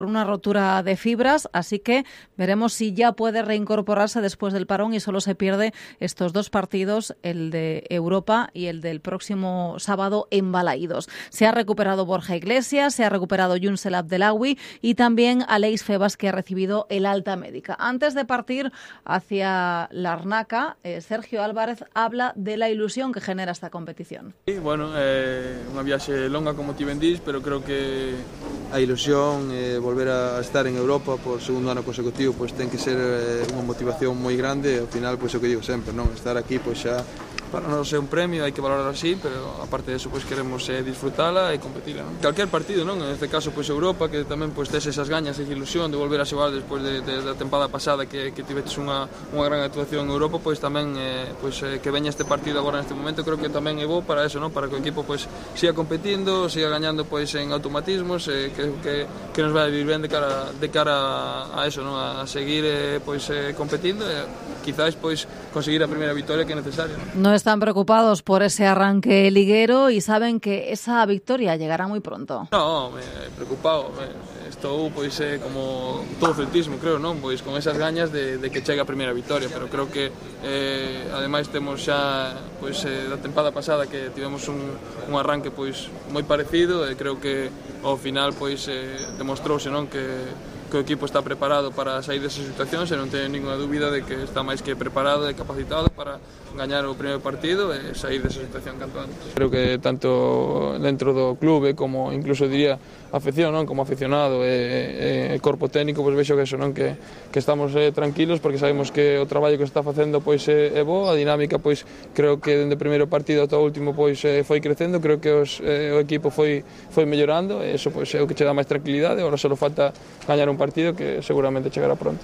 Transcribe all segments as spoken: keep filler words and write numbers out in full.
una rotura de fibras, así que veremos si ya puede reincorporarse después del parón y solo se pierde estos dos partidos, el de Europa y el del próximo sábado en Balaídos. Se ha recuperado Borja Iglesias, se ha recuperado Youssel Abdellaoui y también Aleix Febas, que ha recibido el alta médica. Antes de partir hacia Larnaca, eh, Sergio Álvarez habla de la ilusión que genera esta competición. Sí, bueno, é unha viaxe longa como ti ben dís, pero creo que a ilusión eh, volver a estar en Europa por segundo ano consecutivo pois ten que ser eh, unha motivación moi grande. Ao final, pois é o que digo sempre, non? Estar aquí pois xa para nós é un premio, hai que valorar así, pero aparte de eso pois queremos eh, disfrutala e competila, non? Calquer partido, non? En este caso pois Europa, que tamén pois tes esas gañas e ilusión de volver a xogar despois de, de, da tempada pasada que, que tiveches unha, unha gran actuación en Europa, pois tamén eh, pois, eh, que veña este partido agora neste momento, creo que tamén é bo para eso, non? Para que o equipo pois siga competindo, siga gañando pois en automatismos, eh, que, que, que nos vai a vivir ben de cara, de cara a eso, non? A seguir eh, pois eh, competindo e quizás pois conseguir a primeira victoria que é necesaria, non? No están preocupados por ese arranque liguero y saben que esa victoria llegará muy pronto. No, me preocupado, me, estou pois eh, como todo celtismo, creo, non? Pois con esas gañas de, de que chegue a primeira victoria, pero creo que eh, ademais temos xa pois eh, da tempada pasada que tivemos un, un arranque pois moi parecido e creo que ao final pois eh, demostrouse, non, que que o equipo está preparado para sair desas situacións e non teño ninguna dúbida de que está máis que preparado e capacitado para gañar o primeiro partido e sair desa situación canto antes. Creo que tanto dentro do clube como incluso diría afección, non, como aficionado e, e corpo técnico, pois vexo que eso, non, que, que estamos eh, tranquilos porque sabemos que o traballo que se está facendo pois é, é bo, a dinámica pois creo que dende o primeiro partido ata o último pois eh, foi crecendo, creo que os, eh, o equipo foi foi mellorando e eso pois é o que che dá máis tranquilidade. Agora só falta gañar un partido que seguramente chegará pronto.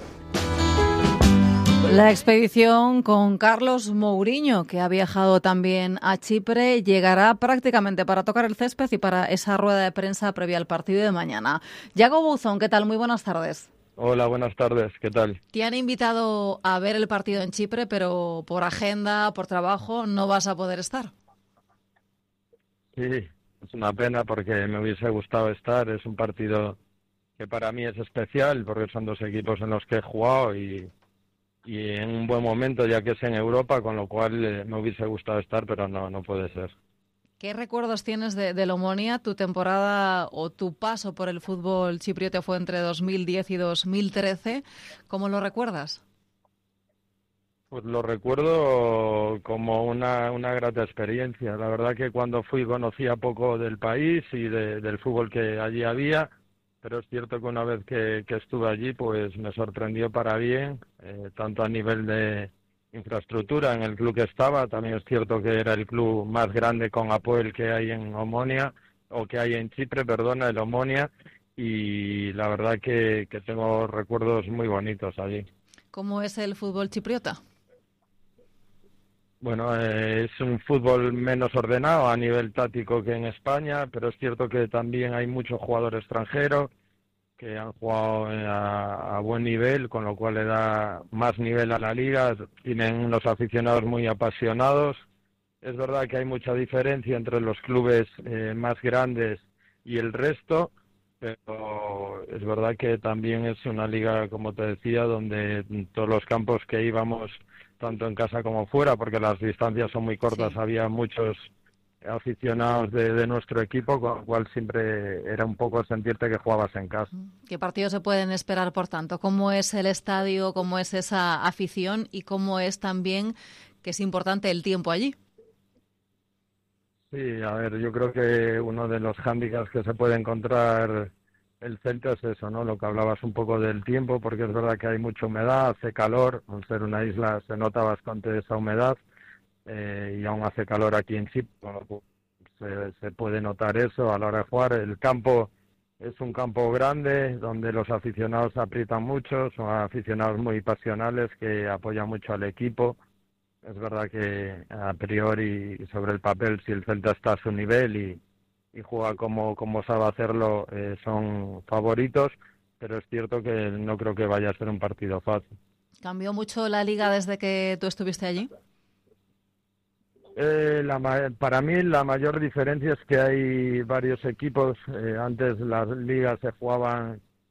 La expedición con Carlos Mourinho, que ha viajado también a Chipre, llegará prácticamente para tocar el césped y para esa rueda de prensa previa al partido de mañana. Yago Bouzón, ¿qué tal? Muy buenas tardes. Hola, buenas tardes, ¿qué tal? Te han invitado a ver el partido en Chipre, pero por agenda, por trabajo, no vas a poder estar. Sí, es una pena porque me hubiese gustado estar. Es un partido que para mí es especial porque son dos equipos en los que he jugado y, y en un buen momento, ya que es en Europa, con lo cual eh, me hubiese gustado estar, pero no, no puede ser. ¿Qué recuerdos tienes de, de Omonia? Tu temporada o tu paso por el fútbol chipriota fue entre dos mil diez y dos mil trece. ¿Cómo lo recuerdas? Pues lo recuerdo como una, una grata experiencia. La verdad que cuando fui conocía poco del país y de, del fútbol que allí había, pero es cierto que una vez que, que estuve allí pues me sorprendió para bien, eh, tanto a nivel de infraestructura en el club que estaba. También es cierto que era el club más grande con Apoel que hay en Omonia, o que hay en Chipre, perdona, el Omonia, y la verdad que, que tengo recuerdos muy bonitos allí. ¿Cómo es el fútbol chipriota? Bueno, eh, es un fútbol menos ordenado a nivel táctico que en España, pero es cierto que también hay mucho jugador extranjero que han jugado a, a buen nivel, con lo cual le da más nivel a la liga. Tienen unos aficionados muy apasionados. Es verdad que hay mucha diferencia entre los clubes eh, más grandes y el resto, pero es verdad que también es una liga, como te decía, donde en todos los campos que íbamos, tanto en casa como fuera, porque las distancias son muy cortas, sí, había muchos aficionados de, de nuestro equipo, con lo cual siempre era un poco sentirte que jugabas en casa. ¿Qué partidos se pueden esperar, por tanto? ¿Cómo es el estadio, cómo es esa afición y cómo es también, que es importante, el tiempo allí? Sí, a ver, yo creo que uno de los hándicaps que se puede encontrar el Celta es eso, ¿no? Lo que hablabas un poco del tiempo, porque es verdad que hay mucha humedad, hace calor, al ser una isla se nota bastante esa humedad, eh, y aún hace calor aquí en Chipre, se, se puede notar eso a la hora de jugar. El campo es un campo grande, donde los aficionados aprietan mucho, son aficionados muy pasionales que apoyan mucho al equipo. Es verdad que a priori, sobre el papel, si el Celta está a su nivel y y juega como, como sabe hacerlo, eh, son favoritos, pero es cierto que no creo que vaya a ser un partido fácil. ¿Cambió mucho la liga desde que tú estuviste allí? Eh, la, para mí la mayor diferencia es que hay varios equipos. Eh, antes las ligas se jugaban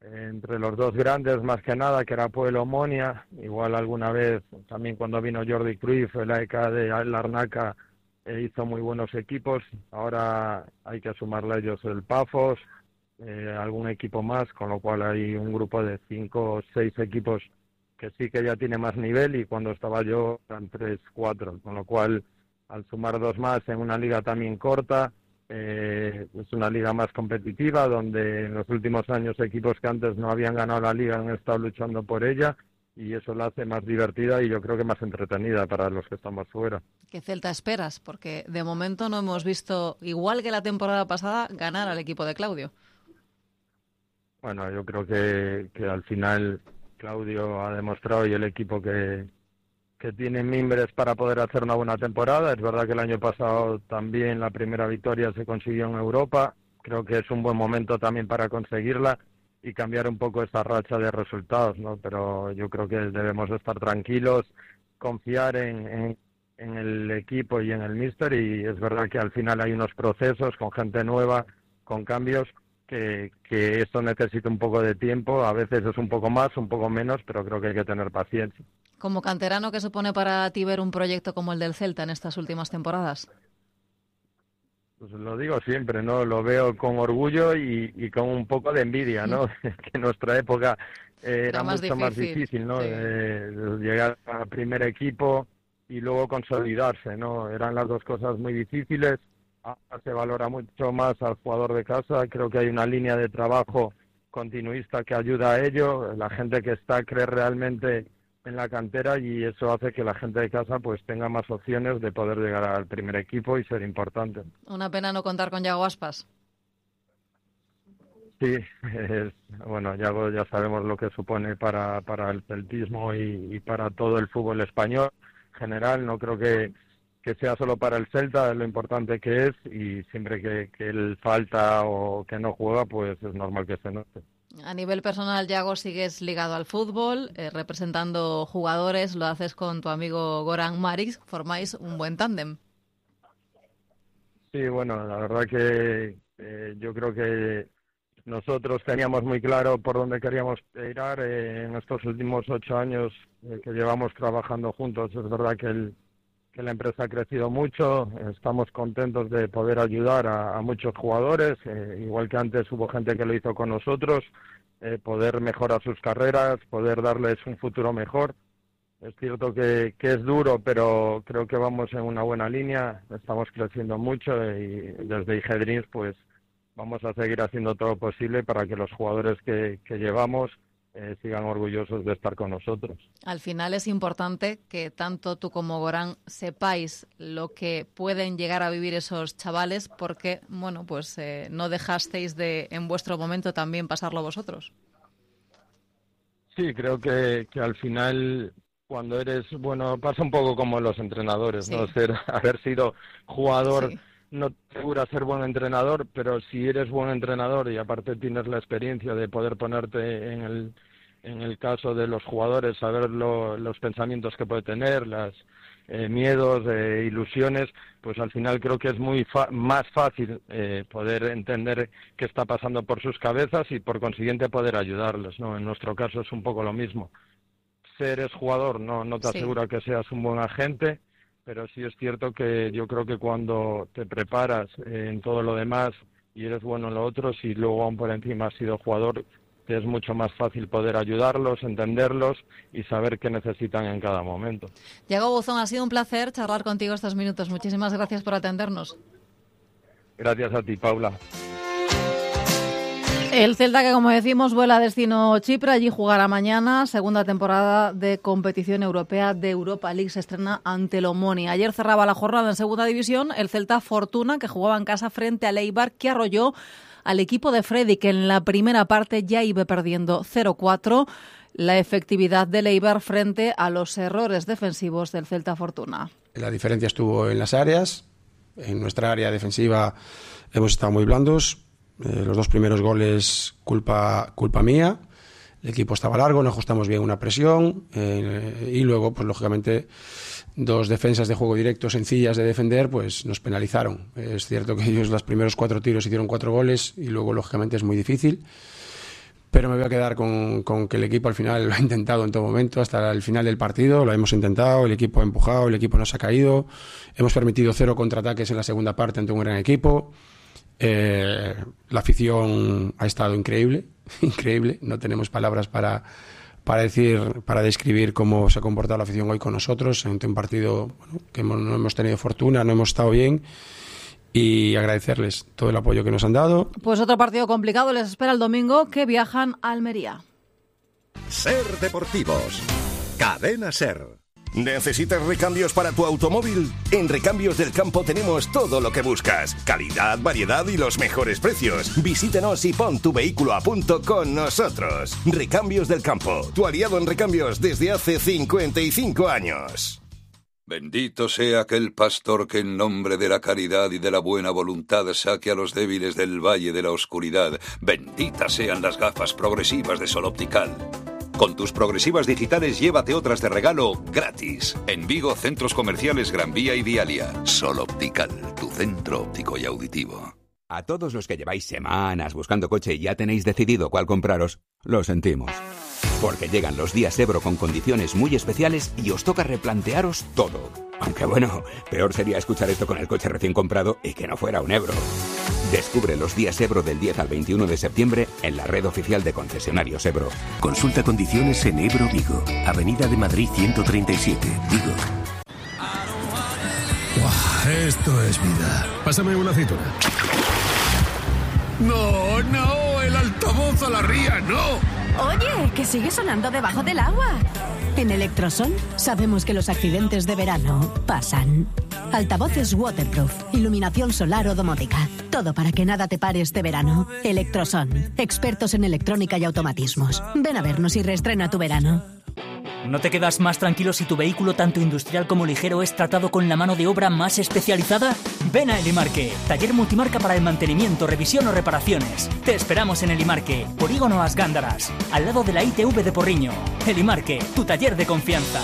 entre los dos grandes más que nada, que era Puebla Omonia. Igual alguna vez también cuando vino Jordi Cruyff, el A E K de Larnaca eh, hizo muy buenos equipos. Ahora hay que sumarle a ellos el Pafos, eh, algún equipo más, con lo cual hay un grupo de cinco o seis equipos que sí que ya tiene más nivel, y cuando estaba yo eran tres, cuatro, con lo cual al sumar dos más en una liga también corta, eh, es una liga más competitiva, donde en los últimos años equipos que antes no habían ganado la liga han estado luchando por ella, y eso la hace más divertida y yo creo que más entretenida para los que estamos fuera. ¿Qué Celta esperas? Porque de momento no hemos visto, igual que la temporada pasada, ganar al equipo de Claudio. Bueno, yo creo que, que al final Claudio ha demostrado, y el equipo, que, que tiene mimbres para poder hacer una buena temporada. Es verdad que el año pasado también la primera victoria se consiguió en Europa. Creo que es un buen momento también para conseguirla y cambiar un poco esta racha de resultados, ¿no? Pero yo creo que debemos estar tranquilos, confiar en, en, en el equipo y en el míster, y es verdad que al final hay unos procesos con gente nueva, con cambios, que, que esto necesita un poco de tiempo. A veces es un poco más, un poco menos, pero creo que hay que tener paciencia. Como canterano, ¿qué supone para ti ver un proyecto como el del Celta en estas últimas temporadas? Pues lo digo siempre, ¿no? Lo veo con orgullo y, y con un poco de envidia, ¿no? Que en nuestra época eh, era más mucho difícil, más difícil, ¿no? Sí. Eh, llegar al primer equipo y luego consolidarse, ¿no? Eran las dos cosas muy difíciles. Ahora se valora mucho más al jugador de casa. Creo que hay una línea de trabajo continuista que ayuda a ello. La gente que está cree realmente en la cantera, y eso hace que la gente de casa pues tenga más opciones de poder llegar al primer equipo y ser importante. Una pena no contar con Yago Aspas. Sí, es, bueno, Yago ya sabemos lo que supone para, para el celtismo y, y para todo el fútbol español en general. No creo que, que sea solo para el Celta, lo importante que es, y siempre que, que él falta o que no juega, pues es normal que se note. A nivel personal, Yago, sigues ligado al fútbol, eh, representando jugadores, lo haces con tu amigo Goran Maric, formáis un buen tándem. Sí, bueno, la verdad que eh, yo creo que nosotros teníamos muy claro por dónde queríamos ir eh, en estos últimos ocho años eh, que llevamos trabajando juntos. Es verdad que, el, que la empresa ha crecido mucho, estamos contentos de poder ayudar a, a muchos jugadores, eh, igual que antes hubo gente que lo hizo con nosotros, eh, poder mejorar sus carreras, poder darles un futuro mejor. Es cierto que, que es duro, pero creo que vamos en una buena línea, estamos creciendo mucho, y desde I G Dreams pues vamos a seguir haciendo todo lo posible para que los jugadores que, que llevamos eh, sigan orgullosos de estar con nosotros. Al final es importante que tanto tú como Goran sepáis lo que pueden llegar a vivir esos chavales, porque bueno, pues eh, no dejasteis de en vuestro momento también pasarlo vosotros. Sí, creo que, que al final, cuando eres, bueno, pasa un poco como los entrenadores, sí. ¿no? Ser, haber sido jugador sí. no te asegura ser buen entrenador, pero si eres buen entrenador y aparte tienes la experiencia de poder ponerte en el, en el caso de los jugadores, saber lo, los pensamientos que puede tener, los eh, miedos, eh, ilusiones, pues al final creo que es muy fa- más fácil eh, poder entender qué está pasando por sus cabezas y por consiguiente poder ayudarles, ¿no? En nuestro caso es un poco lo mismo. Ser es jugador, no, no te sí. asegura que seas un buen agente, pero sí es cierto que yo creo que cuando te preparas en todo lo demás y eres bueno en lo otro, si luego aún por encima has sido jugador, te es mucho más fácil poder ayudarlos, entenderlos y saber qué necesitan en cada momento. Yago Buzón, ha sido un placer charlar contigo estos minutos. Muchísimas gracias por atendernos. Gracias a ti, Paula. El Celta, que como decimos vuela a destino Chipre, allí jugará mañana, segunda temporada de competición europea de Europa League, se estrena ante el Omonia. Ayer cerraba la jornada en segunda división el Celta Fortuna, que jugaba en casa frente al Eibar, que arrolló al equipo de Freddy, que en la primera parte ya iba perdiendo cero cuatro. La efectividad del Eibar frente a los errores defensivos del Celta Fortuna. La diferencia estuvo en las áreas. En nuestra área defensiva hemos estado muy blandos. Eh, los dos primeros goles culpa culpa mía. El equipo estaba largo, no ajustamos bien una presión eh, y luego, pues lógicamente, dos defensas de juego directo sencillas de defender, pues nos penalizaron. Es cierto que ellos los primeros cuatro tiros hicieron cuatro goles y luego, lógicamente, es muy difícil. pero me voy a quedar con, con que el equipo al final lo ha intentado en todo momento, hasta el final del partido, lo hemos intentado, el equipo ha empujado, el equipo no se ha caído, hemos permitido cero contraataques en la segunda parte ante un gran equipo. Eh, la afición ha estado increíble, increíble, no tenemos palabras para, para decir, para describir cómo se ha comportado la afición hoy con nosotros ante un partido, bueno, que hemos, no hemos tenido fortuna, no hemos estado bien, y agradecerles todo el apoyo que nos han dado. Pues otro partido complicado les espera el domingo, que viajan a Almería. Ser Deportivos, Cadena Ser. ¿Necesitas recambios para tu automóvil? En Recambios del Campo tenemos todo lo que buscas. Calidad, variedad y los mejores precios. Visítanos y pon tu vehículo a punto con nosotros. Recambios del Campo, tu aliado en recambios desde hace cincuenta y cinco años. Bendito sea aquel pastor que en nombre de la caridad y de la buena voluntad saque a los débiles del valle de la oscuridad. Benditas sean las gafas progresivas de Sol Optical. Con tus progresivas digitales llévate otras de regalo gratis. En Vigo, centros comerciales Gran Vía y Dialia. Sol Optical, tu centro óptico y auditivo. A todos los que lleváis semanas buscando coche y ya tenéis decidido cuál compraros, lo sentimos. Porque llegan los días Ebro con condiciones muy especiales y os toca replantearos todo. Aunque bueno, peor sería escuchar esto con el coche recién comprado y que no fuera un Ebro. Descubre los días Ebro del diez al veintiuno de septiembre en la red oficial de concesionarios Ebro. Consulta condiciones en Ebro Vigo, Avenida de Madrid ciento treinta y siete, Vigo. Wow, esto es vida. Pásame una aceituna. No, no, el altavoz a la ría, no. Oye, que sigue sonando debajo del agua. En Electrosol sabemos que los accidentes de verano pasan. Altavoces waterproof, iluminación solar o domótica. Todo para que nada te pare este verano. Electroson, expertos en electrónica y automatismos. Ven a vernos y reestrena tu verano. ¿No te quedas más tranquilo si tu vehículo, tanto industrial como ligero, es tratado con la mano de obra más especializada? Ven a Elimarque, taller multimarca para el mantenimiento, revisión o reparaciones. Te esperamos en Elimarque, Polígono As Gándaras, al lado de la I T V de Porriño. Elimarque, tu taller de confianza.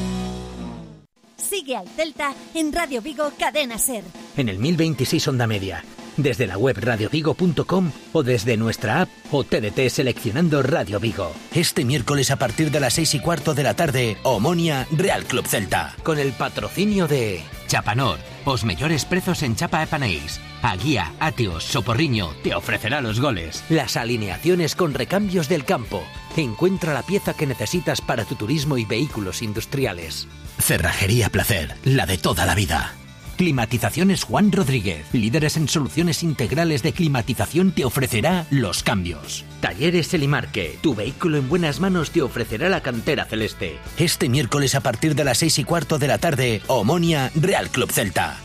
Sigue al Celta en Radio Vigo Cadena Ser. En el mil veintiséis Onda Media, desde la web radio vigo punto com o desde nuestra app o T D T seleccionando Radio Vigo. Este miércoles a partir de las seis y cuarto de la tarde, Omonia Real Club Celta. Con el patrocinio de Chapanor, os mellores prezos en chapa e panéis. A Guía, Atios, Soporriño te ofrecerá los goles. Las alineaciones con Recambios del Campo. Encuentra la pieza que necesitas para tu turismo y vehículos industriales. Cerrajería Placer, la de toda la vida. Climatizaciones Juan Rodríguez, líderes en soluciones integrales de climatización, te ofrecerá los cambios. Talleres Elimarque, tu vehículo en buenas manos te ofrecerá la cantera celeste. Este miércoles a partir de las seis y cuarto de la tarde, Omonia Real Club Celta.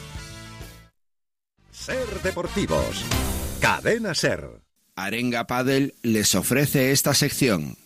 Ser Deportivos, Cadena Ser. Arenga Padel les ofrece esta sección.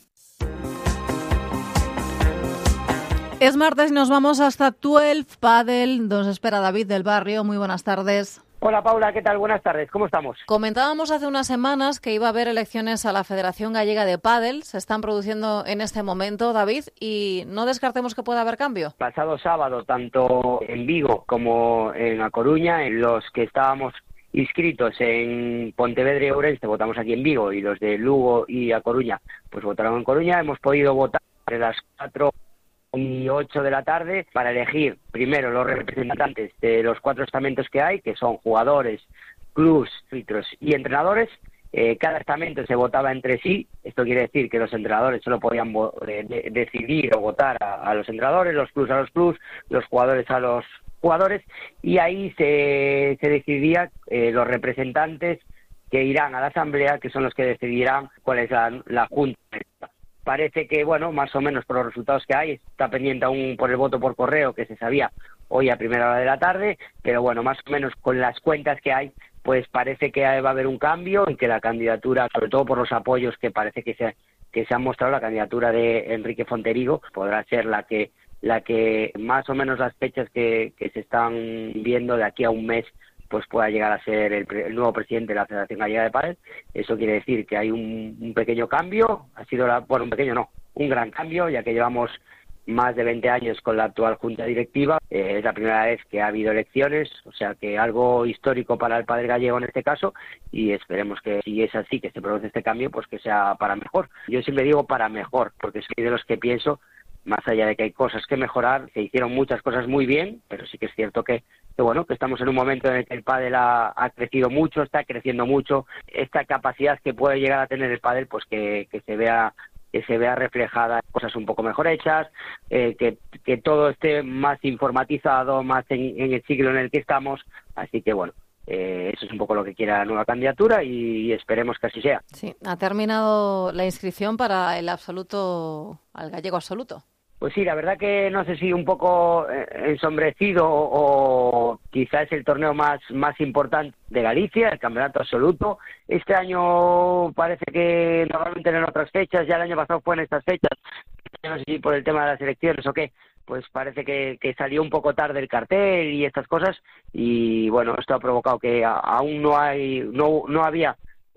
Es martes y nos vamos hasta doce Padel. Nos espera David del Barrio. Muy buenas tardes. Hola Paula, ¿qué tal? Buenas tardes, ¿cómo estamos? Comentábamos hace unas semanas que iba a haber elecciones a la Federación Gallega de Pádel. Se están produciendo en este momento, David, y no descartemos que pueda haber cambio. Pasado sábado, tanto en Vigo como en A Coruña, en los que estábamos inscritos en Pontevedra y Ourense, votamos aquí en Vigo, y los de Lugo y A Coruña, pues votaron en Coruña. Hemos podido votar entre las cuatro y ocho de la tarde para elegir primero los representantes de los cuatro estamentos que hay, que son jugadores, clubs, árbitros y entrenadores. Eh, cada estamento se votaba entre sí. Esto quiere decir que los entrenadores solo podían eh, de, decidir o votar a, a los entrenadores, los clubs a los clubs, los jugadores a los jugadores, y ahí se, se decidía eh, los representantes que irán a la asamblea, que son los que decidirán cuál es la, la junta. Parece que, bueno, más o menos por los resultados que hay, está pendiente aún por el voto por correo que se sabía hoy a primera hora de la tarde, pero bueno, más o menos con las cuentas que hay, pues parece que va a haber un cambio y que la candidatura, sobre todo por los apoyos que parece que se, que se han mostrado, la candidatura de Enrique Fonterigo podrá ser la que, la que más o menos las fechas que, que se están viendo de aquí a un mes, pues pueda llegar a ser el, el nuevo presidente de la Federación Gallega de Pádel. Eso quiere decir que hay un, un pequeño cambio, ha sido, la, bueno, un pequeño no, un gran cambio, ya que llevamos más de veinte años con la actual junta directiva. Eh, es la primera vez que ha habido elecciones, o sea que algo histórico para el padel gallego en este caso, y esperemos que si es así, que se produce este cambio, pues que sea para mejor. Yo siempre digo para mejor, porque soy de los que pienso, más allá de que hay cosas que mejorar, se hicieron muchas cosas muy bien, pero sí que es cierto que, que bueno, que estamos en un momento en el que el pádel ha, ha crecido mucho, está creciendo mucho. Esta capacidad que puede llegar a tener el pádel, pues que, que se vea que se vea reflejada en cosas un poco mejor hechas, eh, que, que todo esté más informatizado, más en, en el siglo en el que estamos. Así que bueno, eh, eso es un poco lo que quiere la nueva candidatura y, y esperemos que así sea. Sí, ha terminado la inscripción para el absoluto, al gallego absoluto. Pues sí, la verdad que no sé si un poco ensombrecido o, o quizás es el torneo más, más importante de Galicia, el campeonato absoluto. Este año parece que normalmente en otras fechas, ya el año pasado fue en estas fechas, no sé si por el tema de las elecciones o qué, pues parece que, que salió un poco tarde el cartel y estas cosas, y bueno, esto ha provocado que a, aún no hay, no, no había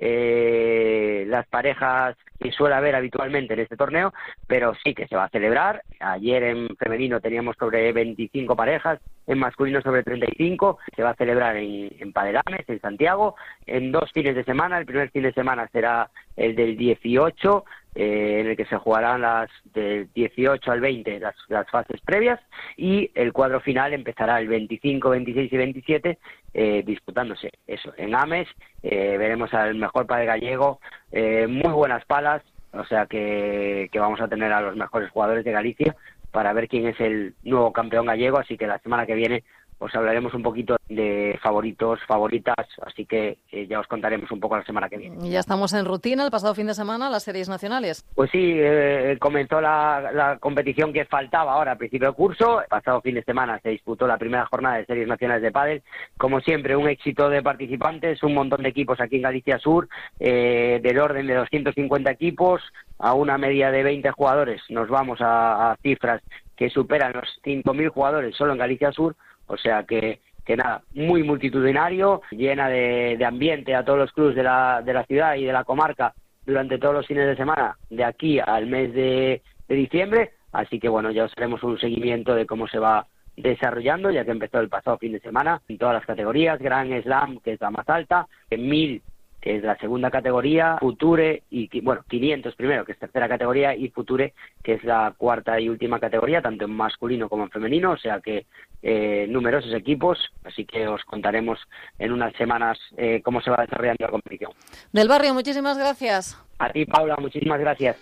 eh, las parejas que suele haber habitualmente en este torneo, pero sí que se va a celebrar. Ayer en femenino teníamos sobre veinticinco parejas, en masculino sobre treinta y cinco. Se va a celebrar en, en Padelames, en Santiago, en dos fines de semana. El primer fin de semana será el del dieciocho, eh, en el que se jugarán las del dieciocho al veinte las, las fases previas, y el cuadro final empezará el veinticinco, veintiséis y veintisiete, eh, disputándose eso en Ames. Eh, veremos al mejor pádel gallego, eh, muy buenas palas, o sea que, que vamos a tener a los mejores jugadores de Galicia para ver quién es el nuevo campeón gallego, así que la semana que viene os hablaremos un poquito de favoritos, favoritas, así que eh, ya os contaremos un poco la semana que viene. Y ya estamos en rutina, el pasado fin de semana, las series nacionales. Pues sí, eh, comenzó la, la competición que faltaba ahora al principio del curso. El pasado fin de semana se disputó la primera jornada de series nacionales de pádel. Como siempre, un éxito de participantes, un montón de equipos aquí en Galicia Sur, eh, del orden de doscientos cincuenta equipos, a una media de veinte jugadores. Nos vamos a, a cifras que superan los cinco mil jugadores solo en Galicia Sur. O sea que, que nada, muy multitudinario, llena de, de ambiente a todos los clubes de la, de la ciudad y de la comarca durante todos los fines de semana, de aquí al mes de, de diciembre. Así que bueno, ya os haremos un seguimiento de cómo se va desarrollando, ya que empezó el pasado fin de semana, en todas las categorías: Grand Slam, que es la más alta, en mil, que es la segunda categoría, Future, y bueno, quinientos primero, que es tercera categoría, y Future, que es la cuarta y última categoría, tanto en masculino como en femenino. O sea que eh, numerosos equipos, así que os contaremos en unas semanas eh, cómo se va desarrollando la competición. Del Barrio, muchísimas gracias. A ti, Paula, muchísimas gracias.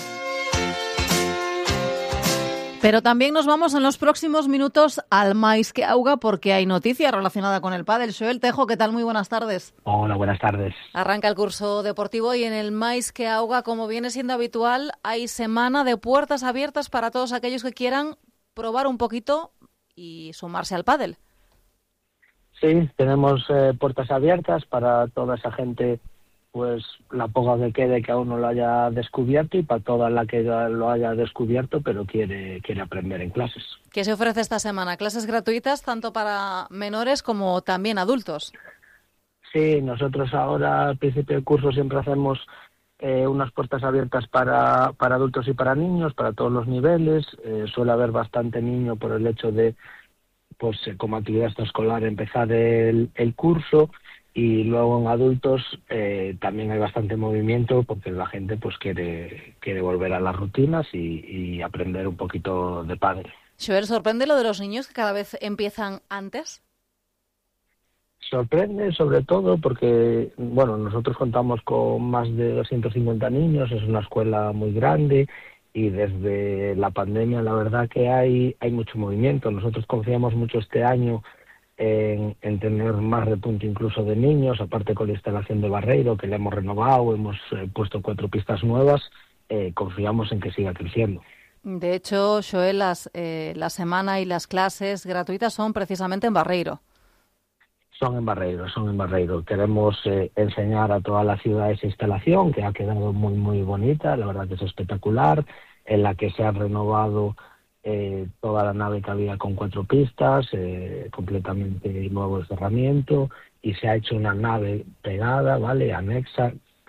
Pero también nos vamos en los próximos minutos al Mais que Auga, porque hay noticia relacionada con el pádel. Joel Tejo, ¿qué tal? Muy buenas tardes. Hola, buenas tardes. Arranca el curso deportivo y en el Mais que Auga, como viene siendo habitual, hay semana de puertas abiertas para todos aquellos que quieran probar un poquito y sumarse al pádel. Sí, tenemos eh, puertas abiertas para toda esa gente, pues la poca que quede que aún no lo haya descubierto, y para toda la que ya lo haya descubierto pero quiere, quiere aprender en clases. ¿Qué se ofrece esta semana? ¿Clases gratuitas tanto para menores como también adultos? Sí, nosotros ahora al principio del curso siempre hacemos eh, unas puertas abiertas para, para adultos y para niños, para todos los niveles. Eh, suele haber bastante niño por el hecho de, pues como actividad extraescolar, empezar el, el curso. Y luego en adultos eh, también hay bastante movimiento, porque la gente pues quiere quiere volver a las rutinas y, y aprender un poquito de pádel. Joel, ¿sorprende lo de los niños que cada vez empiezan antes? Sorprende sobre todo porque, bueno, nosotros contamos con más de doscientos cincuenta niños, es una escuela muy grande, y desde la pandemia la verdad que hay hay mucho movimiento. Nosotros confiamos mucho este año En, en tener más repunte incluso de niños, aparte con la instalación de Barreiro, que le hemos renovado, hemos eh, puesto cuatro pistas nuevas, eh, confiamos en que siga creciendo. De hecho, Joel, las, eh, la semana y las clases gratuitas son precisamente en Barreiro. Son en Barreiro, son en Barreiro. Queremos eh, enseñar a toda la ciudad esa instalación, que ha quedado muy, muy bonita, la verdad que es espectacular, en la que se ha renovado Eh, toda la nave que había con cuatro pistas, eh, completamente nuevo cerramiento, y se ha hecho una nave pegada, ¿vale?, anexa,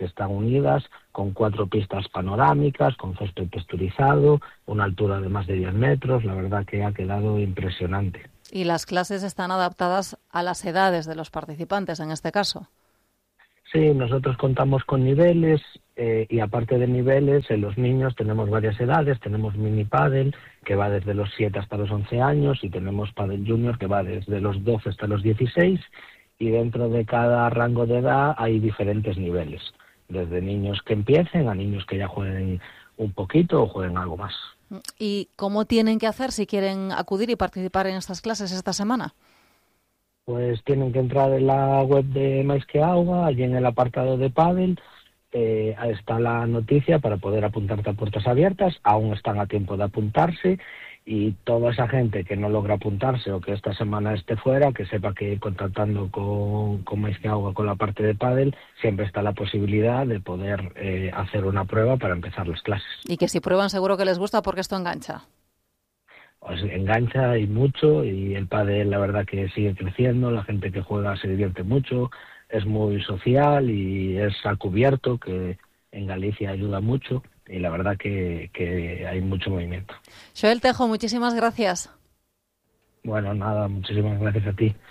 que están unidas, con cuatro pistas panorámicas, con césped texturizado, una altura de más de diez metros. La verdad que ha quedado impresionante. Y las clases están adaptadas a las edades de los participantes, en este caso. Sí, nosotros contamos con niveles eh, y aparte de niveles, en los niños tenemos varias edades. Tenemos mini pádel, que va desde los siete hasta los once años, y tenemos pádel junior, que va desde los doce hasta los dieciséis, y dentro de cada rango de edad hay diferentes niveles, desde niños que empiecen a niños que ya jueguen un poquito o jueguen algo más. ¿Y cómo tienen que hacer si quieren acudir y participar en estas clases esta semana? Pues tienen que entrar en la web de Mais que Auga, allí en el apartado de pádel, eh, está la noticia para poder apuntarte a puertas abiertas. Aún están a tiempo de apuntarse, y toda esa gente que no logra apuntarse o que esta semana esté fuera, que sepa que contactando con, con Mais que Auga, con la parte de pádel, siempre está la posibilidad de poder eh, hacer una prueba para empezar las clases. Y que si prueban seguro que les gusta, porque esto engancha. Pues engancha y mucho, y el pádel la verdad que sigue creciendo, la gente que juega se divierte mucho, es muy social y es a cubierto, que en Galicia ayuda mucho, y la verdad que, que hay mucho movimiento. Joel Tejo, muchísimas gracias. Bueno, nada, muchísimas gracias a ti.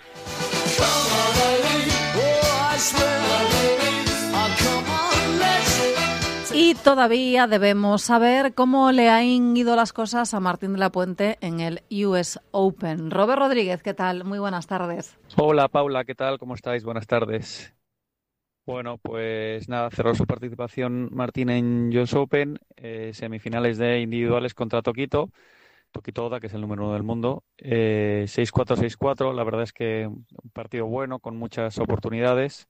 Y todavía debemos saber cómo le han ido las cosas a Martín de la Puente en el U S Open. Robert Rodríguez, ¿qué tal? Muy buenas tardes. Hola Paula, ¿qué tal? ¿Cómo estáis? Buenas tardes. Bueno, pues nada, cerró su participación Martín en U S Open, eh, semifinales de individuales contra Tokito, Tokito Oda, que es el número uno del mundo, eh, seis cuatro, seis cuatro, la verdad es que un partido bueno, con muchas oportunidades.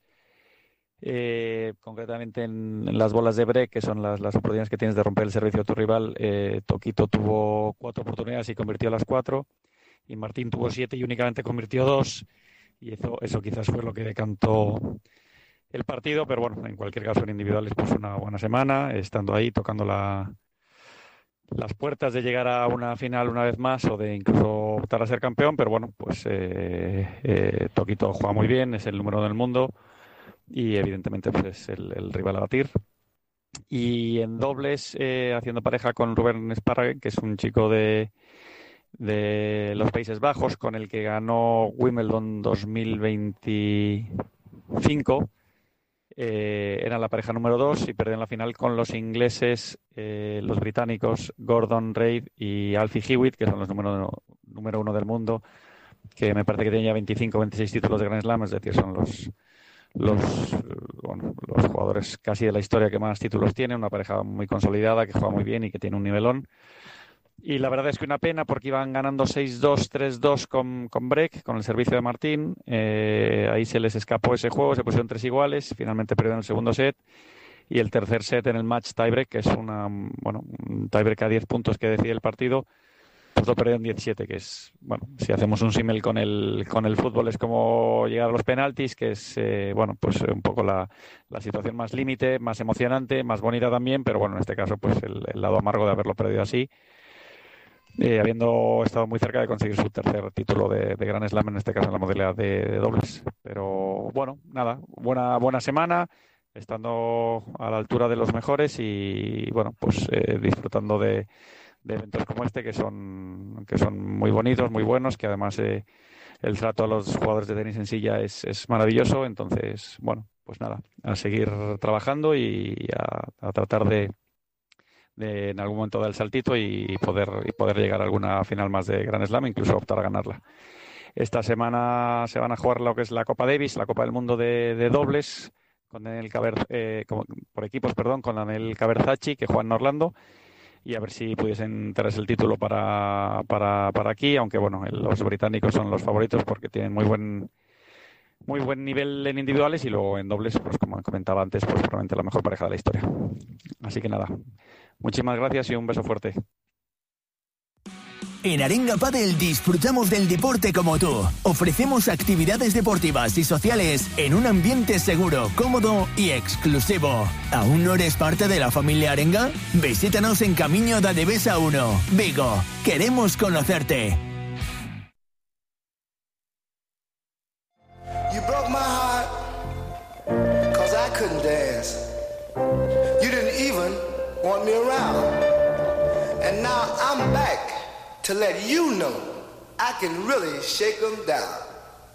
Eh, concretamente en, en las bolas de break, que son las, las oportunidades que tienes de romper el servicio de tu rival, eh, Tokito tuvo cuatro oportunidades y convirtió las cuatro, y Martín tuvo siete y únicamente convirtió dos, y eso, eso quizás fue lo que decantó el partido. Pero bueno, en cualquier caso en individuales pues una buena semana, estando ahí, tocando la, las puertas de llegar a una final una vez más, o de incluso optar a ser campeón. Pero bueno, pues eh, eh, Tokito juega muy bien, es el número uno del mundo, y evidentemente pues es el, el rival a batir. Y en dobles, eh, haciendo pareja con Ruben Sparrage, que es un chico de, de los Países Bajos, con el que ganó Wimbledon dos mil veinticinco, eh, era la pareja número dos, y perdió en la final con los ingleses, eh, los británicos Gordon Reid y Alfie Hewitt, que son los número, número uno del mundo, que me parece que tienen ya veinticinco o veintiséis títulos de Grand Slam, es decir, son los los, bueno, los jugadores casi de la historia que más títulos tienen, una pareja muy consolidada, que juega muy bien y que tiene un nivelón. Y la verdad es que una pena, porque iban ganando seis dos, tres dos con, con break, con el servicio de Martín. Eh, ahí se les escapó ese juego, se pusieron tres iguales, finalmente perdieron el segundo set, y el tercer set en el match tiebreak, que es una, bueno, un tiebreak a diez puntos que decide el partido, pues lo perdieron diecisiete, que es, bueno, si hacemos un símil con el con el fútbol, es como llegar a los penaltis, que es, eh, bueno, pues un poco la, la situación más límite, más emocionante, más bonita también, pero bueno, en este caso pues el, el lado amargo de haberlo perdido así, eh, habiendo estado muy cerca de conseguir su tercer título de, de Grand Slam, en este caso en la modalidad de, de dobles. Pero bueno, nada, buena buena semana, estando a la altura de los mejores y bueno, pues eh, disfrutando de de eventos como este, que son que son muy bonitos, muy buenos, que además eh, el trato a los jugadores de tenis en silla es, es maravilloso. Entonces, bueno, pues nada, a seguir trabajando y a, a tratar de, de en algún momento dar el saltito y poder y poder llegar a alguna final más de Grand Slam, incluso optar a ganarla. Esta semana se van a jugar lo que es la Copa Davis, la Copa del Mundo de, de dobles, con Daniel Caber, eh, como, por equipos, perdón, con Daniel Caberzacci, que juega en Orlando, y a ver si pudiesen traerse el título para, para, para aquí, aunque bueno, los británicos son los favoritos porque tienen muy buen muy buen nivel en individuales, y luego en dobles, pues como comentaba antes, pues probablemente la mejor pareja de la historia. Así que nada, muchísimas gracias y un beso fuerte. En Arenga Padel disfrutamos del deporte como tú. Ofrecemos actividades deportivas y sociales en un ambiente seguro, cómodo y exclusivo. ¿Aún no eres parte de la familia Arenga? Visítanos en Camino da Devesa uno, Vigo. Queremos conocerte. You broke my heart, 'cause I couldn't dance. want me around. And now I'm back to let you know I can really shake them down.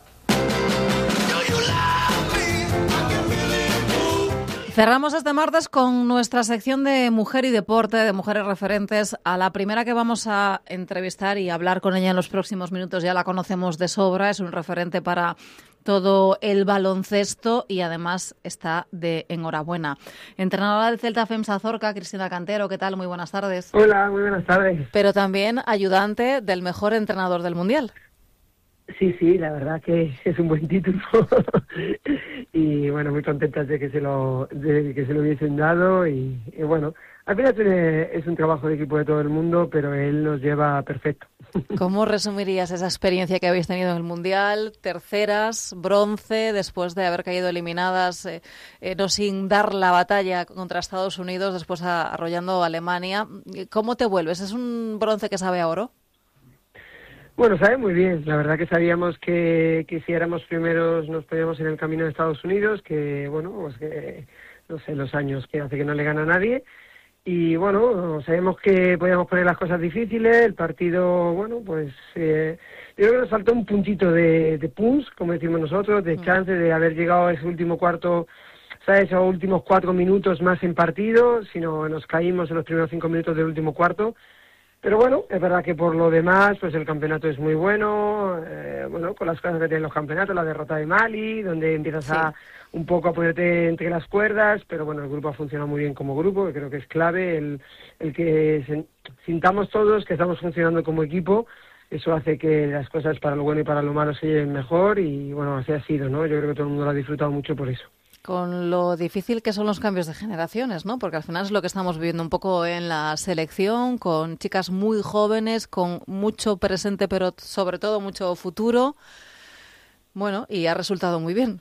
Cerramos este martes con nuestra sección de mujer y deporte, de mujeres referentes. A la primera que vamos a entrevistar y hablar con ella en los próximos minutos ya la conocemos de sobra, es un referente para todo el baloncesto y además está de enhorabuena. Entrenadora del Celta FEMSA Zorca, Cristina Cantero, ¿qué tal? Muy buenas tardes. Hola, muy buenas tardes. Pero también ayudante del mejor entrenador del Mundial. Sí, sí, la verdad que es un buen título y bueno, muy contentas de que se lo de que se lo hubiesen dado y, y bueno, al final es un trabajo de equipo de todo el mundo, pero él nos lleva perfecto. ¿Cómo resumirías esa experiencia que habéis tenido en el Mundial? Terceras, bronce, después de haber caído eliminadas, eh, eh, no sin dar la batalla contra Estados Unidos, después a, arrollando a Alemania. ¿Cómo te vuelves? ¿Es un bronce que sabe a oro? Bueno, sabe muy bien. La verdad que sabíamos que, que si éramos primeros nos poníamos en el camino de Estados Unidos, que bueno, pues que no sé los años que hace que no le gana a nadie. Y bueno, sabíamos que podíamos poner las cosas difíciles. El partido, bueno, pues eh, yo creo que nos faltó un puntito de, de punch, como decimos nosotros, de chance de haber llegado a ese último cuarto, ¿sabes? Esos últimos cuatro minutos más en partido, sino nos caímos en los primeros cinco minutos del último cuarto. Pero bueno, es verdad que por lo demás, pues el campeonato es muy bueno, eh, bueno, con las cosas que tienen los campeonatos, la derrota de Mali, donde empiezas sí. a un poco a ponerte entre las cuerdas, pero bueno, el grupo ha funcionado muy bien como grupo, que creo que es clave, el, el que se, sintamos todos que estamos funcionando como equipo, eso hace que las cosas para lo bueno y para lo malo se lleven mejor y bueno, así ha sido, ¿no? Yo creo que todo el mundo lo ha disfrutado mucho por eso. Con lo difícil que son los cambios de generaciones, ¿no? Porque al final es lo que estamos viviendo un poco en la selección, con chicas muy jóvenes, con mucho presente, pero sobre todo mucho futuro. Bueno, y ha resultado muy bien.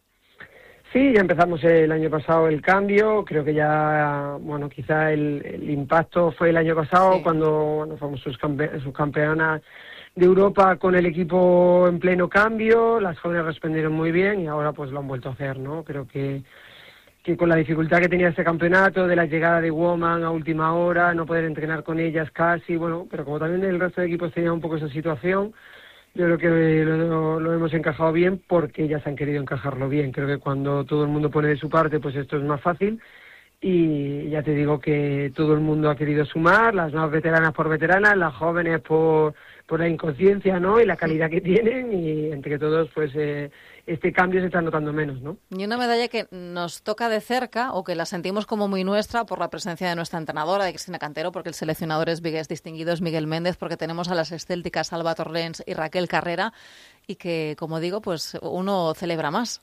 Sí, ya empezamos el año pasado el cambio. Creo que ya, bueno, quizá el, el impacto fue el año pasado sí. cuando bueno, fuimos subcampe- subcampeonas de Europa con el equipo en pleno cambio, las jóvenes respondieron muy bien y ahora pues lo han vuelto a hacer, ¿no? Creo que, que con la dificultad que tenía este campeonato, de la llegada de Woman a última hora, no poder entrenar con ellas casi, bueno, pero como también el resto de equipos tenía un poco esa situación, yo creo que lo, lo hemos encajado bien porque ellas han querido encajarlo bien. Creo que cuando todo el mundo pone de su parte, pues esto es más fácil. Y ya te digo que todo el mundo ha querido sumar, las más veteranas por veteranas, las jóvenes por, por la inconsciencia, ¿no? Y la calidad que tienen y entre todos, pues eh, este cambio se está notando menos, ¿no? Y una medalla que nos toca de cerca o que la sentimos como muy nuestra por la presencia de nuestra entrenadora, de Cristina Cantero, porque el seleccionador es Vigués distinguido, es Miguel Méndez, porque tenemos a las escélticas Alba Torrens y Raquel Carrera y que, como digo, pues uno celebra más.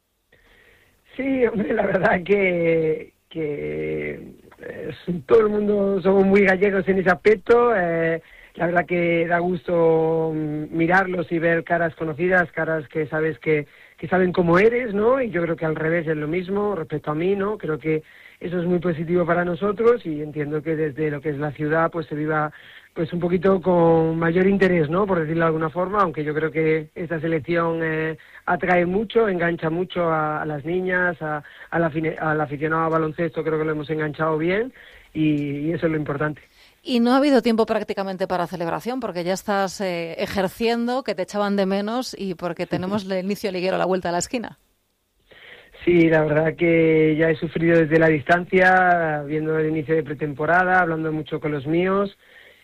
Sí, hombre, la verdad que que eh, todo el mundo somos muy gallegos en ese aspecto. Eh, la verdad que da gusto mirarlos y ver caras conocidas, caras que sabes que, que saben cómo eres, ¿no? Y yo creo que al revés es lo mismo respecto a mí, ¿no? Creo que eso es muy positivo para nosotros y entiendo que desde lo que es la ciudad pues se viva pues un poquito con mayor interés, ¿no? Por decirlo de alguna forma, aunque yo creo que esta selección eh, atrae mucho, engancha mucho a, a las niñas, a, a la, al aficionado a baloncesto, creo que lo hemos enganchado bien y, y eso es lo importante. Y no ha habido tiempo prácticamente para celebración porque ya estás eh, ejerciendo, que te echaban de menos y porque tenemos el inicio liguero a la vuelta de la esquina. Sí, la verdad que ya he sufrido desde la distancia, viendo el inicio de pretemporada, hablando mucho con los míos.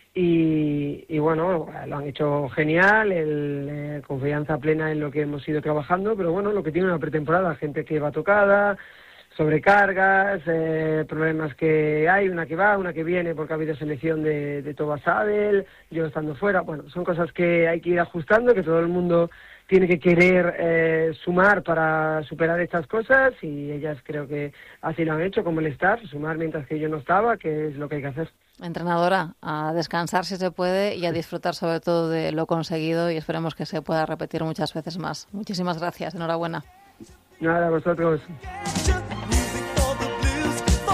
Y, y bueno, lo han hecho genial, el, eh, confianza plena en lo que hemos ido trabajando, pero bueno, lo que tiene una pretemporada, gente que va tocada, sobrecargas, eh, problemas que hay, una que va, una que viene porque ha habido selección de, de Toba Sadel, yo estando fuera, bueno, son cosas que hay que ir ajustando, que todo el mundo tiene que querer eh, sumar para superar estas cosas y ellas creo que así lo han hecho, como el estar, sumar mientras que yo no estaba, que es lo que hay que hacer. Entrenadora, a descansar si se puede y a disfrutar sobre todo de lo conseguido y esperemos que se pueda repetir muchas veces más. Muchísimas gracias, enhorabuena. Nada, a vosotros.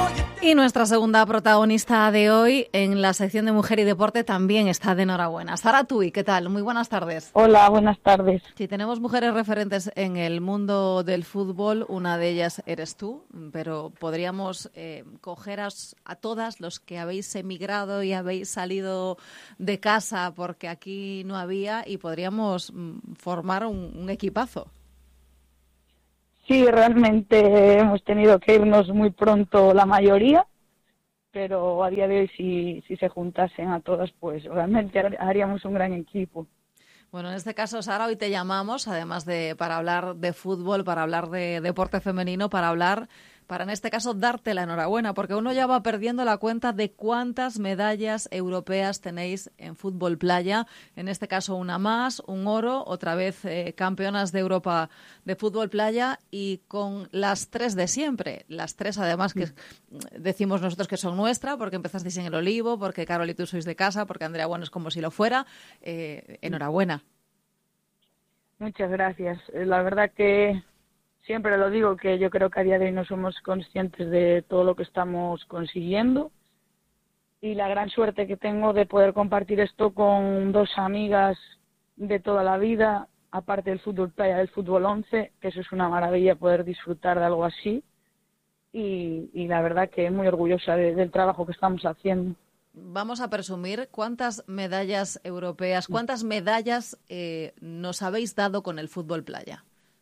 Y nuestra segunda protagonista de hoy en la sección de Mujer y Deporte también está de enhorabuena. Sara Tui, ¿qué tal? Muy buenas tardes. Hola, buenas tardes. Sí, tenemos mujeres referentes en el mundo del fútbol, una de ellas eres tú, pero podríamos eh, cogeros a todas los que habéis emigrado y habéis salido de casa porque aquí no había y podríamos mm, formar un, un equipazo. Sí, realmente hemos tenido que irnos muy pronto la mayoría, pero a día de hoy si, si se juntasen a todas, pues realmente haríamos un gran equipo. Bueno, en este caso, Sara, hoy te llamamos, además de para hablar de fútbol, para hablar de deporte femenino, para hablar, para en este caso darte la enhorabuena, porque uno ya va perdiendo la cuenta de cuántas medallas europeas tenéis en fútbol playa. En este caso, una más, un oro, otra vez eh, campeonas de Europa de fútbol playa y con las tres de siempre. Las tres, además, que decimos nosotros que son nuestra, porque empezasteis en el Olivo, porque Carol y tú sois de casa, porque Andrea Bueno es como si lo fuera. Eh, enhorabuena. Muchas gracias. La verdad que siempre lo digo, que yo creo que a día de hoy no somos conscientes de todo lo que estamos consiguiendo y la gran suerte que tengo de poder compartir esto con dos amigas de toda la vida, aparte del fútbol playa, del fútbol once, que eso es una maravilla poder disfrutar de algo así y, y la verdad que muy orgullosa de, del trabajo que estamos haciendo. Vamos a presumir cuántas medallas europeas, cuántas medallas eh, nos habéis dado con el fútbol playa.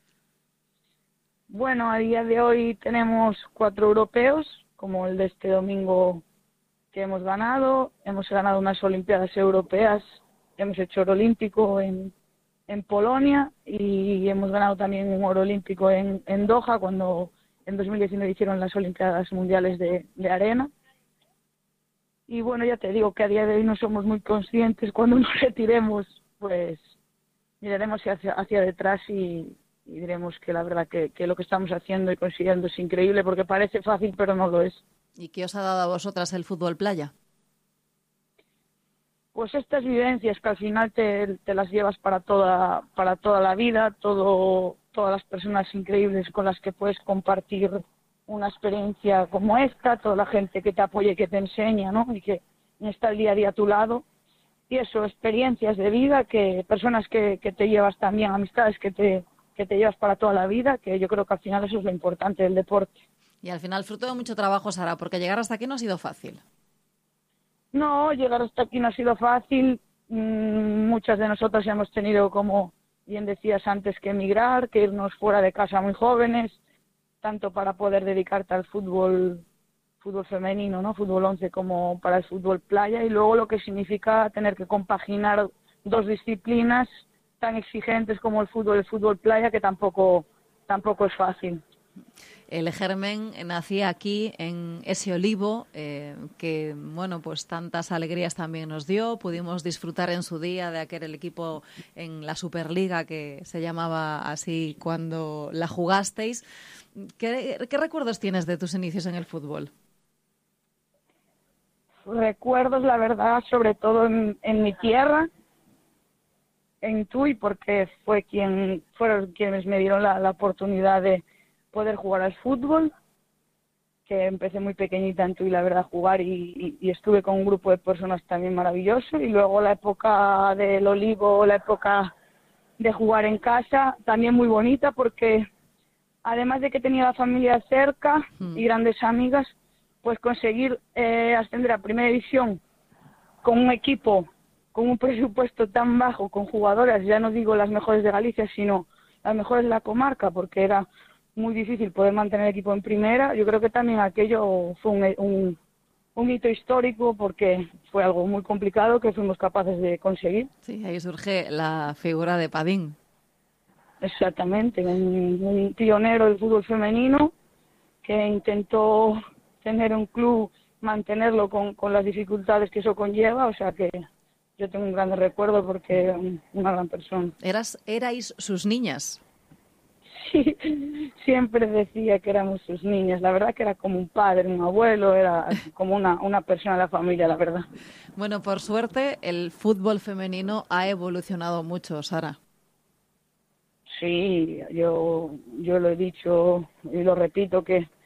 Bueno, a día de hoy tenemos cuatro europeos, como el de este domingo que hemos ganado. Hemos ganado unas Olimpiadas Europeas, hemos hecho oro olímpico en, en Polonia y hemos ganado también un oro olímpico en, en Doha, cuando en dos mil diecinueve hicieron las Olimpiadas Mundiales de, de Arena. Y bueno, ya te digo que a día de hoy no somos muy conscientes. Cuando nos retiremos, pues miraremos hacia, hacia detrás y, y diremos que la verdad que, que lo que estamos haciendo y consiguiendo es increíble, porque parece fácil, pero no lo es. ¿Y qué os ha dado a vosotras el fútbol playa? Pues estas vivencias que al final te, te las llevas para toda, para toda la vida, todo, todas las personas increíbles con las que puedes compartir una experiencia como esta, toda la gente que te apoya y que te enseña, ¿no? Y que está el día a día a tu lado. Y eso, experiencias de vida, que personas que, que te llevas también, amistades que te, que te llevas para toda la vida, que yo creo que al final eso es lo importante del deporte. Y al final fruto de mucho trabajo, Sara, porque llegar hasta aquí no ha sido fácil. No, llegar hasta aquí no ha sido fácil. Mm, muchas de nosotras ya hemos tenido, como bien decías antes, que emigrar, que irnos fuera de casa muy jóvenes, tanto para poder dedicarte al fútbol fútbol femenino, ¿no? Fútbol once, como para el fútbol playa, y luego lo que significa tener que compaginar dos disciplinas tan exigentes como el fútbol y el fútbol playa, que tampoco tampoco es fácil. El germen nacía aquí en ese Olivo eh, que, bueno, pues tantas alegrías también nos dio. Pudimos disfrutar en su día de aquel equipo en la Superliga, que se llamaba así cuando la jugasteis. ¿Qué, qué recuerdos tienes de tus inicios en el fútbol? Recuerdos, la verdad, sobre todo en, en mi tierra, en Tui, porque fue quien fueron quienes me dieron la, la oportunidad de poder jugar al fútbol, que empecé muy pequeñita en Tui, la verdad, a jugar y, y, y estuve con un grupo de personas también maravilloso. Y luego la época del Olivo, la época de jugar en casa, también muy bonita, porque además de que tenía la familia cerca mm. y grandes amigas, pues conseguir eh, ascender a Primera División con un equipo, con un presupuesto tan bajo, con jugadoras, ya no digo las mejores de Galicia, sino las mejores de la comarca, porque era muy difícil poder mantener el equipo en primera. Yo creo que también aquello fue un, un, un hito histórico, porque fue algo muy complicado que fuimos capaces de conseguir. Sí, ahí surge la figura de Padín. Exactamente, un, un pionero del fútbol femenino que intentó tener un club, mantenerlo con, con las dificultades que eso conlleva, o sea que yo tengo un gran recuerdo porque era una gran persona. ¿Eras, erais sus niñas? Sí, siempre decía que éramos sus niñas. La verdad que era como un padre, un abuelo, era como una, una persona de la familia, la verdad. Bueno, por suerte el fútbol femenino ha evolucionado mucho, Sara. Sí, yo, yo lo he dicho y lo repito, que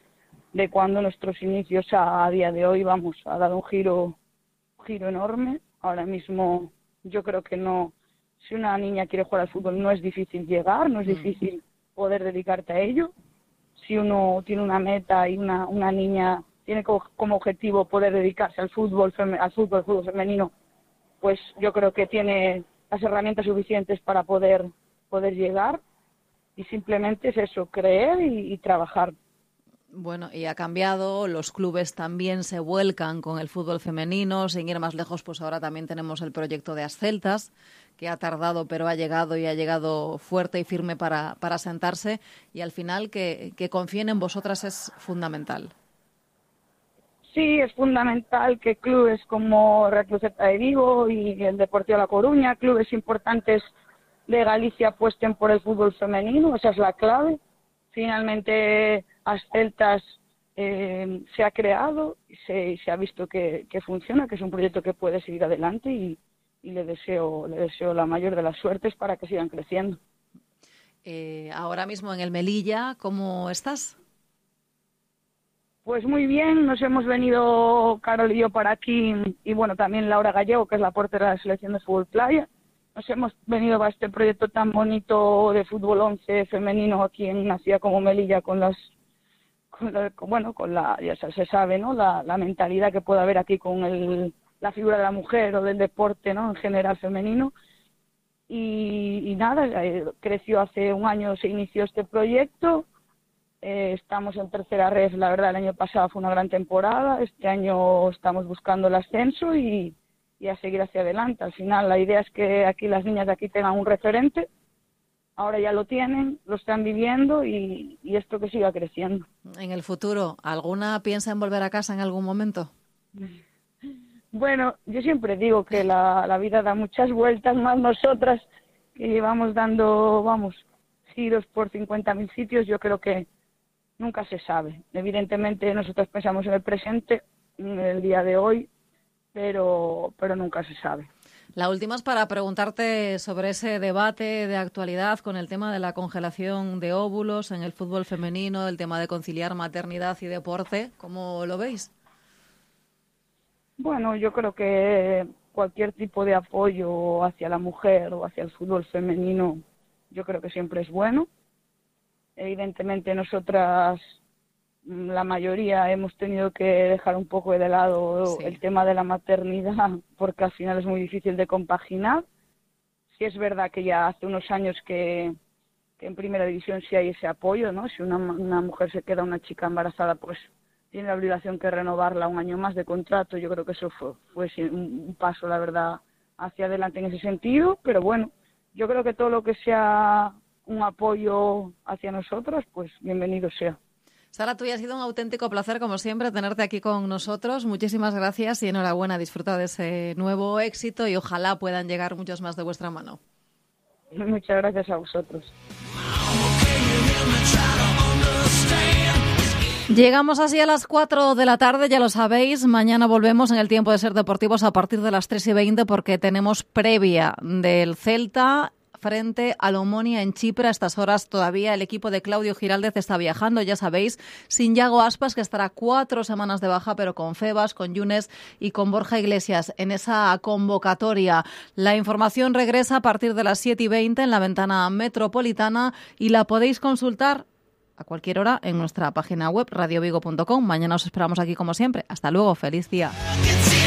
de cuando nuestros inicios a, a día de hoy, vamos, ha dado un giro, un giro enorme. Ahora mismo yo creo que no, si una niña quiere jugar al fútbol no es difícil llegar, no es difícil poder dedicarte a ello. Si uno tiene una meta y una, una niña tiene como, como objetivo poder dedicarse al fútbol, al fútbol, al fútbol femenino, pues yo creo que tiene las herramientas suficientes para poder, poder llegar, y simplemente es eso, creer y, y trabajar. Bueno, y ha cambiado, los clubes también se vuelcan con el fútbol femenino, sin ir más lejos, pues ahora también tenemos el proyecto de Asceltas, que ha tardado pero ha llegado y ha llegado fuerte y firme para, para sentarse, y al final que, que confíen en vosotras es fundamental. Sí, es fundamental que clubes como Real Club Celta de Vigo y el Deportivo La Coruña, clubes importantes de Galicia, apuesten por el fútbol femenino, esa es la clave. Finalmente Asceltas eh, se ha creado y se, se ha visto que, que funciona, que es un proyecto que puede seguir adelante, y, y le deseo le deseo la mayor de las suertes para que sigan creciendo. Eh, ahora mismo en el Melilla, ¿cómo estás? Pues muy bien, nos hemos venido Carol y yo para aquí, y bueno, también Laura Gallego, que es la portera de la selección de fútbol playa. Nos hemos venido a este proyecto tan bonito de fútbol once femenino aquí en una ciudad como Melilla, con las, con la, con, bueno, con la, ya se sabe, ¿no? La, la mentalidad que puede haber aquí con el, la figura de la mujer o del deporte, ¿no? En general femenino. Y, y nada, eh, creció hace un año, se inició este proyecto. Eh, estamos en tercera red, la verdad el año pasado fue una gran temporada, este año estamos buscando el ascenso y, y a seguir hacia adelante. Al final la idea es que aquí las niñas de aquí tengan un referente, ahora ya lo tienen, lo están viviendo, y, y esto que siga creciendo. En el futuro, ¿alguna piensa en volver a casa en algún momento? Bueno, yo siempre digo que la, la vida da muchas vueltas, más nosotras que llevamos dando, vamos, giros por cincuenta mil sitios. Yo creo que nunca se sabe. Evidentemente nosotros pensamos en el presente, en el día de hoy, pero, pero nunca se sabe. La última es para preguntarte sobre ese debate de actualidad con el tema de la congelación de óvulos en el fútbol femenino, el tema de conciliar maternidad y deporte. ¿Cómo lo veis? Bueno, yo creo que cualquier tipo de apoyo hacia la mujer o hacia el fútbol femenino, yo creo que siempre es bueno. Evidentemente nosotras, la mayoría, hemos tenido que dejar un poco de lado sí. el tema de la maternidad, porque al final es muy difícil de compaginar. Sí es verdad que ya hace unos años que, que en primera división sí hay ese apoyo, ¿no? Si una, una mujer se queda, una chica embarazada, pues tiene la obligación que renovarla un año más de contrato. Yo creo que eso fue, fue un, un paso, la verdad, hacia adelante en ese sentido, pero bueno, yo creo que todo lo que sea un apoyo hacia nosotros, pues bienvenido sea. Sara, tú ya ha sido un auténtico placer, como siempre, tenerte aquí con nosotros. Muchísimas gracias y enhorabuena. Disfruta de ese nuevo éxito y ojalá puedan llegar muchos más de vuestra mano. Muchas gracias a vosotros. Llegamos así a las cuatro de la tarde, ya lo sabéis. Mañana volvemos en el Tiempo de Ser Deportivos a partir de las tres y veinte porque tenemos previa del Celta frente al Omonia en Chipre. A estas horas todavía el equipo de Claudio Giraldez está viajando, ya sabéis, sin Yago Aspas, que estará cuatro semanas de baja, pero con Febas, con Yunes y con Borja Iglesias en esa convocatoria. La información regresa a partir de las siete y veinte en la ventana metropolitana y la podéis consultar a cualquier hora en nuestra página web radio vigo punto com. Mañana os esperamos aquí como siempre. Hasta luego, feliz día.